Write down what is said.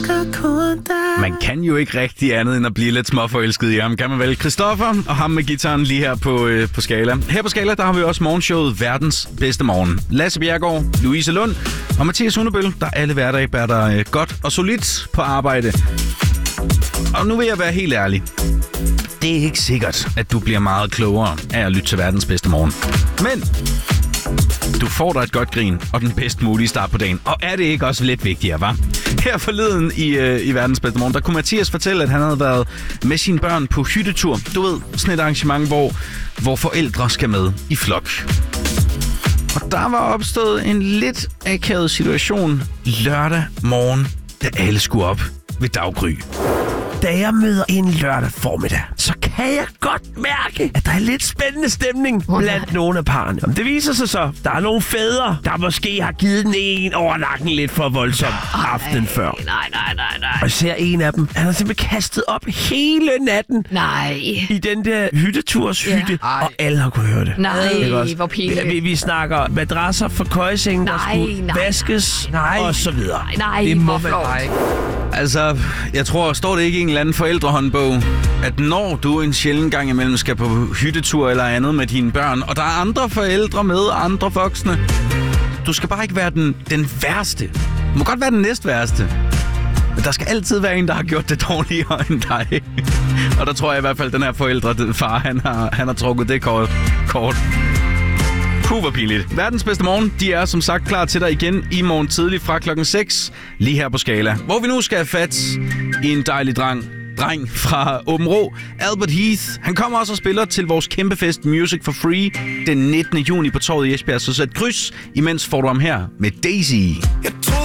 Man kan jo ikke rigtig andet end at blive lidt småforelsket i ham, kan man vel? Christoffer og ham med gitaren lige her på Skala. Her på Skala, der har vi også morgenshowet Verdens Bedste Morgen. Lasse Bjerregaard, Louise Lund og Mathias Hundebøl, der alle hverdage bærer dig godt og solidt på arbejde. Og nu vil jeg være helt ærlig. Det er ikke sikkert, at du bliver meget klogere af at lytte til Verdens Bedste Morgen. Men du får dig et godt grin og den bedst mulige start på dagen. Og er det ikke også lidt vigtigere, hva'? Her forleden i Verdens Bedste Morgen, der kunne Mathias fortælle, at han havde været med sine børn på hyttetur. Du ved, sådan et arrangement, hvor forældre skal med i flok. Og der var opstået en lidt akavet situation lørdag morgen, da alle skulle op ved daggry. Da jeg møder en lørdag formiddag, så kan jeg godt mærke, at der er lidt spændende stemning blandt nogle af parrene. Det viser sig så, der er nogle fædre, der måske har givet den en over nakken lidt for voldsomt aftenen før. Nej. Og jeg ser en af dem, han har simpelthen kastet op hele natten i den der hytteturshytte, og alle har kunne høre det. Nej, hvor pinligt. Vi snakker madrasser for køjesenge, der skulle vaskes og så videre. Nej, det må man ikke. Altså, jeg tror, står det ikke i en eller anden forældrehåndbog, at når du en sjælden gang imellem skal på hyttetur eller andet med dine børn, og der er andre forældre med, andre voksne, du skal bare ikke være den værste. Du må godt være den næstværste. Men der skal altid være en, der har gjort det dårligere end dig. Og der tror jeg i hvert fald, den her forældrefar, han har trukket det kort. Hvor pinligt. Verdens Bedste Morgen, de er som sagt klar til dig igen i morgen tidlig fra klokken 6, lige her på Skala. Hvor vi nu skal have fat i en dejlig dreng fra Åben Rå, Albert Heath. Han kommer også og spiller til vores kæmpe fest Music for Free den 19. juni på Torvet i Esbjerg. Så sæt kryds, imens får du ham her med Daisy.